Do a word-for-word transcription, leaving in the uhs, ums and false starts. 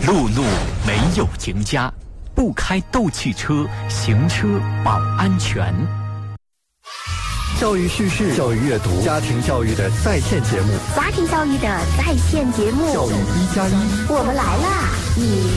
路怒没有赢家，不开斗气车，行车保安全。 教育叙事、教育阅读、家庭教育的在线节目， 家庭教育的在线节目， 教育一加一， 我们来啦！你